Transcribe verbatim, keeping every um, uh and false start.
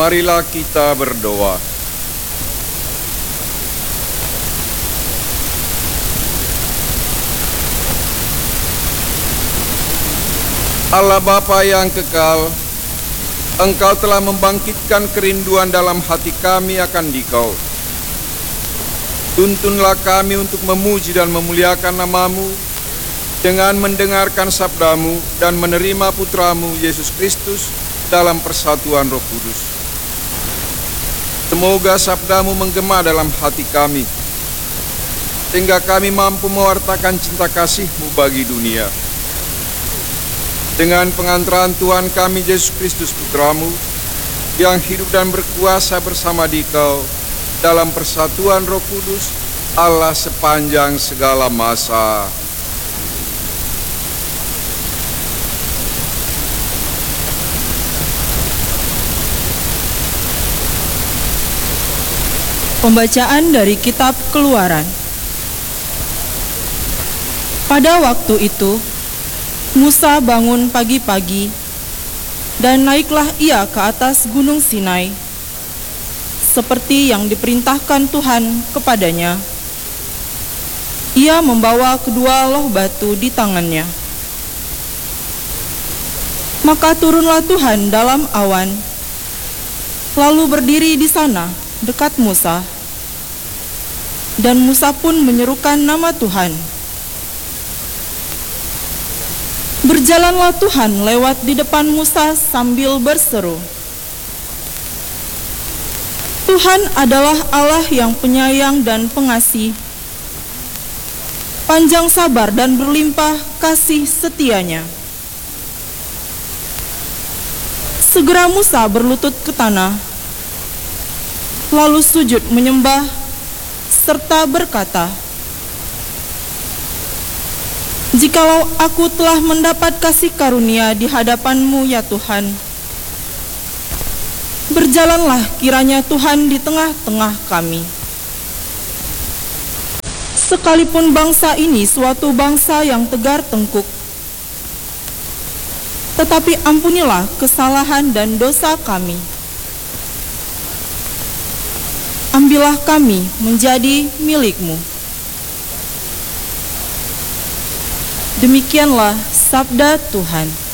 Marilah kita berdoa. Allah Bapa yang kekal, Engkau telah membangkitkan kerinduan dalam hati kami akan Dikau. Tuntunlah kami untuk memuji dan memuliakan nama-Mu dengan mendengarkan sabda-Mu dan menerima Putra-Mu Yesus Kristus dalam persatuan Roh Kudus. Semoga sabda-Mu menggema dalam hati kami, sehingga kami mampu mewartakan cinta kasih-Mu bagi dunia. Dengan pengantaran Tuhan kami Yesus Kristus Putra-Mu, yang hidup dan berkuasa bersama Dikau dalam persatuan Roh Kudus, Allah sepanjang segala masa. Pembacaan dari Kitab Keluaran. Pada waktu itu, Musa bangun pagi-pagi, dan naiklah ia ke atas gunung Sinai, seperti yang diperintahkan Tuhan kepadanya. Ia membawa kedua loh batu di tangannya. Maka turunlah Tuhan dalam awan, lalu berdiri di sana dekat Musa. Dan Musa pun menyerukan nama Tuhan. Berjalanlah Tuhan lewat di depan Musa sambil berseru, Tuhan adalah Allah yang penyayang dan pengasih, panjang sabar dan berlimpah kasih setianya. Segera Musa berlutut ke tanah, lalu sujud menyembah, serta berkata, Jikalau aku telah mendapat kasih karunia di hadapan-Mu ya Tuhan, berjalanlah kiranya Tuhan di tengah-tengah kami. Sekalipun bangsa ini suatu bangsa yang tegar tengkuk, tetapi ampunilah kesalahan dan dosa kami. Ambillah kami menjadi milik-Mu. Demikianlah sabda Tuhan.